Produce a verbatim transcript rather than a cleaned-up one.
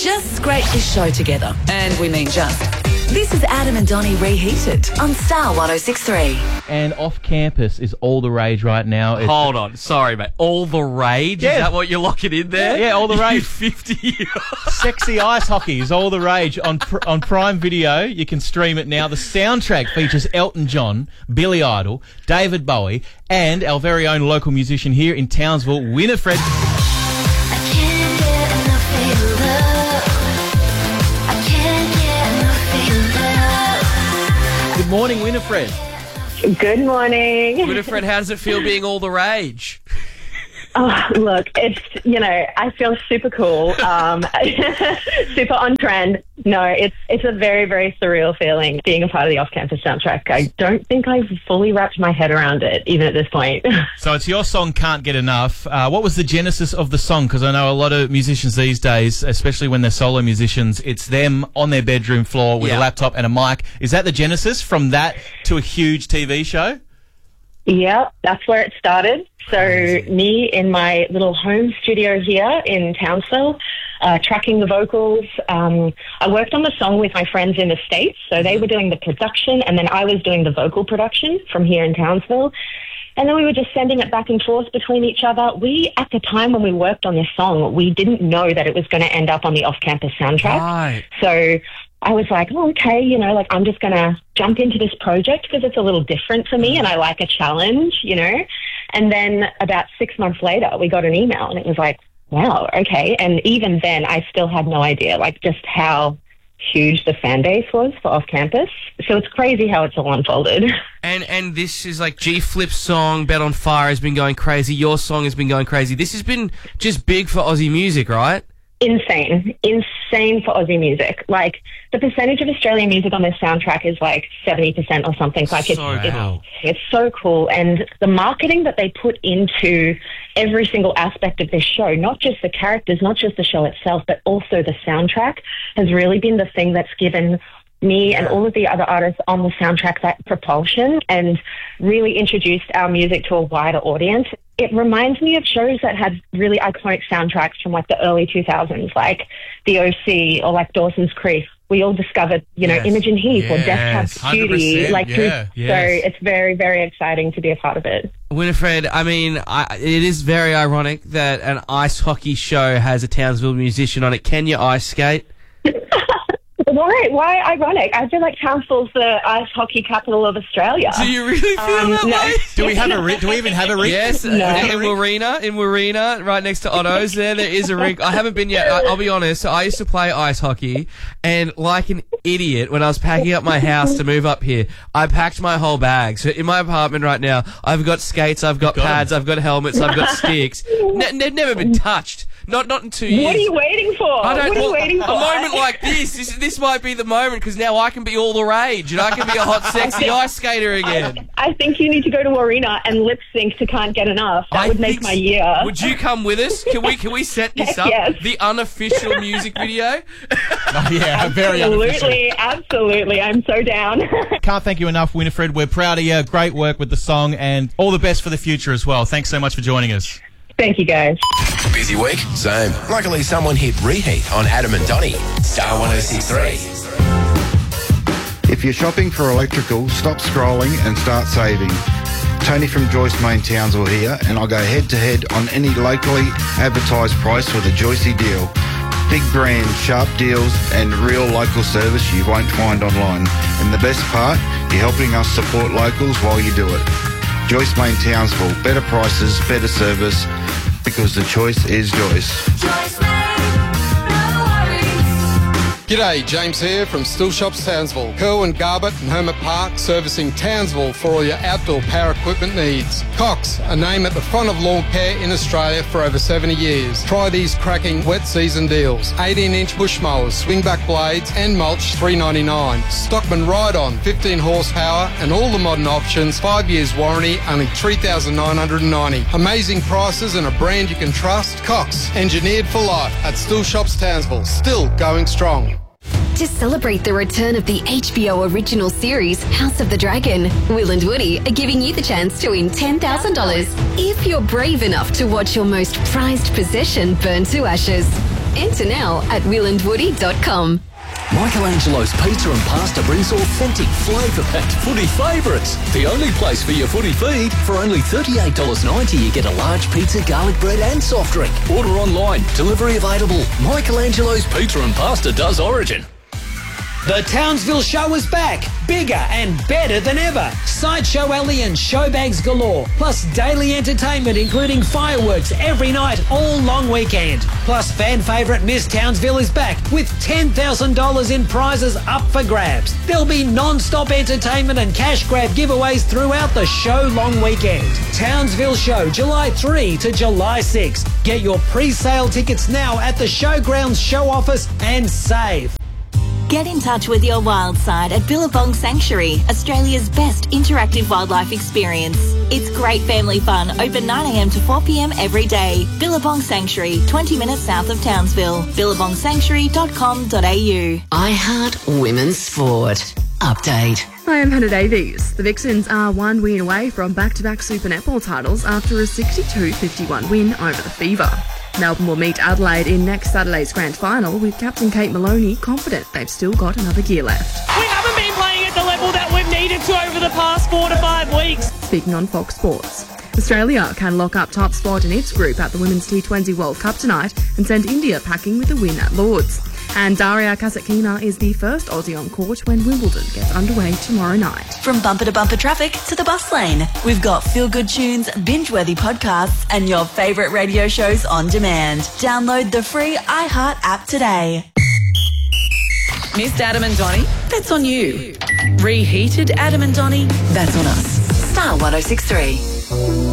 Just scrape this show together. And we mean just. This is Adam and Donnie Reheated on Star one oh six point three. And off campus is all the rage right now. It's Hold on, sorry, mate. All the rage? Yeah. Is that what you're locking in there? Yeah, all the rage. You fifty. Sexy ice hockey is all the rage on pr- on Prime Video. You can stream it now. The soundtrack features Elton John, Billy Idol, David Bowie, and our very own local musician here in Townsville, Winifred. Good morning, Winifred. Good morning. Winifred, how does it feel being all the rage? Oh, look, it's, you know, I feel super cool, um, super on trend. No, it's it's a very, very surreal feeling being a part of the off-campus soundtrack. I don't think I've fully wrapped my head around it, even at this point. So it's your song, Can't Get Enough. Uh, what was the genesis of the song? Because I know a lot of musicians these days, especially when they're solo musicians, it's them on their bedroom floor with Yeah. a laptop and a mic. Is that the genesis from that to a huge T V show? Yeah, that's where it started. So me in my little home studio here in Townsville, uh, tracking the vocals. Um, I worked on the song with my friends in the States. So they were doing the production and then I was doing the vocal production from here in Townsville. And then we were just sending it back and forth between each other. We, at the time when we worked on this song, we didn't know that it was going to end up on the off-campus soundtrack. Right. So I was like, oh, okay, you know, like I'm just going to jump into this project because it's a little different for me and I like a challenge, you know. And then about six months later, we got an email and it was like, wow, okay. And even then, I still had no idea, like, just how huge the fan base was for off-campus. So it's crazy how it's all unfolded. And and this is like G Flip's song, Bet on Fire, has been going crazy. Your song has been going crazy. This has been just big for Aussie music, right? Insane. Insane for Aussie music. Like, the percentage of Australian music on this soundtrack is like seventy percent or something. Like, it's, So it's, cool. it's so cool. And the marketing that they put into every single aspect of this show, not just the characters, not just the show itself, but also the soundtrack, has really been the thing that's given me and all of the other artists on the soundtrack that propulsion and really introduced our music to a wider audience. It reminds me of shows that had really iconic soundtracks from like the early two thousands, like The O C or like Dawson's Creek. We all discovered, you know, Yes. Imogen Heap or Death Yes, Cab Cutie. Like, yeah, through- yes. So it's very, very exciting to be a part of it. Winifred, I mean, I, it is very ironic that an ice hockey show has a Townsville musician on it. Can you ice skate? Why? Why ironic? I feel like Townsville's the ice hockey capital of Australia. Do you really feel Um, that no. way? Do we have a ri- do we even have a rink? Yes, No. in Warina, in Warina, right next to Otto's, there, there is a rink. I haven't been yet. I, I'll be honest. I used to play ice hockey, and like an idiot, when I was packing up my house to move up here, I packed my whole bag. So in my apartment right now, I've got skates, I've got Got 'em. pads, I've got helmets, I've got sticks. Ne- they've never been touched. Not not in two years. What are you waiting for? I don't what are you well, waiting a for? moment like this, this. This might be the moment because now I can be all the rage and I can be a hot, sexy ice skater again. I, I think you need to go to Arena and lip sync to Can't Get Enough. That I would make think my s- year. Would you come with us? Can we can we set this up? Yes. The unofficial music video. Oh, yeah, very unofficial. Absolutely, absolutely. I'm so down. Can't thank you enough, Winifred. We're proud of you. Great work with the song and all the best for the future as well. Thanks so much for joining us. Thank you, guys. Busy week? Same. Luckily, someone hit reheat on Adam and Donnie. Star one oh six point three. If you're shopping for electrical, stop scrolling and start saving. Tony from Joyce Main Townsville here, and I'll go head to head on any locally advertised price with a Joycey deal. Big brand, sharp deals, and real local service you won't find online. And the best part, you're helping us support locals while you do it. Joyce Main Townsville, better prices, better service, because the choice is Joyce. G'day, James here from Still Shops Townsville. Kerwin Garbutt and Hermit Park servicing Townsville for all your outdoor power equipment needs. Cox, a name at the front of lawn care in Australia for over seventy years. Try these cracking wet season deals. eighteen inch bush mowers, swingback blades and mulch three ninety-nine. Stockman Ride-On, fifteen horsepower and all the modern options, five years warranty, only three thousand nine hundred ninety. Amazing prices and a brand you can trust. Cox, engineered for life at Still Shops Townsville. Still going strong. To celebrate the return of the H B O original series House of the Dragon, Will and Woody are giving you the chance to win ten thousand dollars if you're brave enough to watch your most prized possession burn to ashes. Enter now at will and woody dot com. Michelangelo's Pizza and Pasta brings authentic, flavour-packed footy favourites. The only place for your footy feed. For only thirty-eight dollars ninety, you get a large pizza, garlic bread and soft drink. Order online. Delivery available. Michelangelo's Pizza and Pasta does Origin. The Townsville Show is back, bigger and better than ever. Sideshow Alley and showbags galore, plus daily entertainment including fireworks every night all long weekend. Plus fan favourite Miss Townsville is back with ten thousand dollars in prizes up for grabs. There'll be non-stop entertainment and cash grab giveaways throughout the show long weekend. Townsville Show, July third to July sixth. Get your pre-sale tickets now at the Showgrounds show office and save. Get in touch with your wild side at Billabong Sanctuary, Australia's best interactive wildlife experience. It's great family fun, open nine a m to four p m every day. Billabong Sanctuary, twenty minutes south of Townsville. billabong sanctuary dot com dot a u. iHeart Women's Sport. Update. Hi, I'm Hannah Davies. The Vixens are one win away from back-to-back Super Netball titles after a sixty-two fifty-one win over the Fever. Melbourne will meet Adelaide in next Saturday's grand final, with captain Kate Maloney confident they've still got another year left. We haven't been playing at the level that we've needed to over the past four to five weeks. Speaking on Fox Sports, Australia can lock up top spot in its group at the Women's T twenty World Cup tonight and send India packing with a win at Lord's. And Daria Kasatkina is the first Aussie on court when Wimbledon gets underway tomorrow night. From bumper to bumper traffic to the bus lane, we've got feel-good tunes, binge-worthy podcasts, and your favourite radio shows on demand. Download the free iHeart app today. Missed Adam and Donnie? That's on you. Reheated Adam and Donnie? That's on us. Star one oh six three.